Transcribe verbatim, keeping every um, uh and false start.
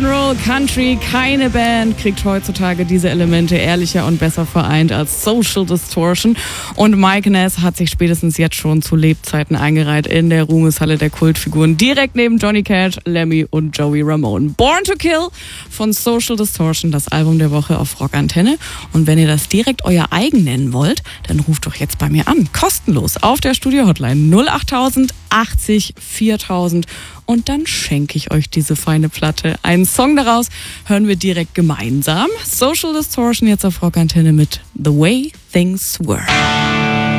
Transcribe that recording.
Rock'n'Roll, Country, keine Band kriegt heutzutage diese Elemente ehrlicher und besser vereint als Social Distortion. Und Mike Ness hat sich spätestens jetzt schon zu Lebzeiten eingereiht in der Ruhmeshalle der Kultfiguren, direkt neben Johnny Cash, Lemmy und Joey Ramone. Born to Kill von Social Distortion, das Album der Woche auf Rockantenne. Und wenn ihr das direkt euer eigen nennen wollt, dann ruft doch jetzt bei mir an. Kostenlos auf der Studio-Hotline null achttausend achtzig viertausend. Und dann schenke ich euch diese feine Platte. Einen Song daraus hören wir direkt gemeinsam. Social Distortion jetzt auf Rockantenne mit The Way Things Were.